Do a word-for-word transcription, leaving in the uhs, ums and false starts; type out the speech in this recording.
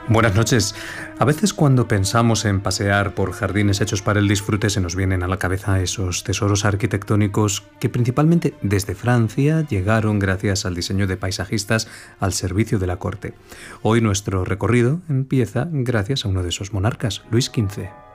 Buenas noches. A veces cuando pensamos en pasear por jardines hechos para el disfrute se nos vienen a la cabeza esos tesoros arquitectónicos que principalmente desde Francia llegaron gracias al diseño de paisajistas al servicio de la corte. Hoy nuestro recorrido empieza gracias a uno de esos monarcas, Luis quince.